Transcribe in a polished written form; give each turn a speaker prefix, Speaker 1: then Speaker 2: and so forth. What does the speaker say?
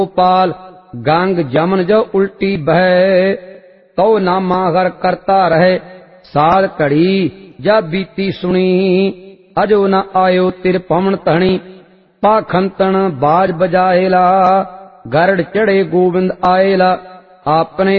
Speaker 1: गोपाल गंग जमन जो उल्टी बह, तो नामा अगर करता रहे साध घड़ी जा बीती सुनी, अजो न आयो तिर पवन तहणी, पाखंतन बाज बजाएला, गरड़ चढ़े गोविंद आएला, आपने